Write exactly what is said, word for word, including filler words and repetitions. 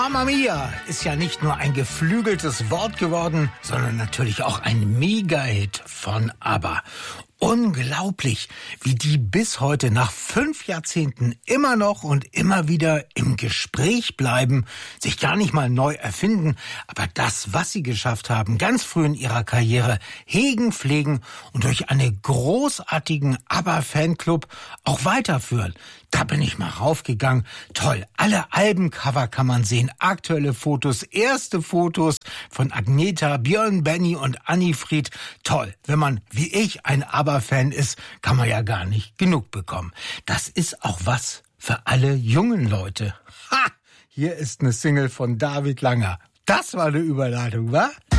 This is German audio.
Mamma Mia ist ja nicht nur ein geflügeltes Wort geworden, sondern natürlich auch ein Mega-Hit von ABBA. Unglaublich, wie die bis heute nach fünf Jahrzehnten immer noch und immer wieder im Gespräch bleiben, sich gar nicht mal neu erfinden, aber das, was sie geschafft haben, ganz früh in ihrer Karriere, hegen, pflegen und durch einen großartigen ABBA-Fanclub auch weiterführen. Da bin ich mal raufgegangen. Toll, alle Albencover kann man sehen, aktuelle Fotos, erste Fotos von Agneta, Björn, Benny und Annifried. Toll, wenn man wie ich ein ABBA-Fan ist, kann man ja gar nicht genug bekommen. Das ist auch was für alle jungen Leute. Ha! Hier ist eine Single von David Langer. Das war eine Überleitung, wa?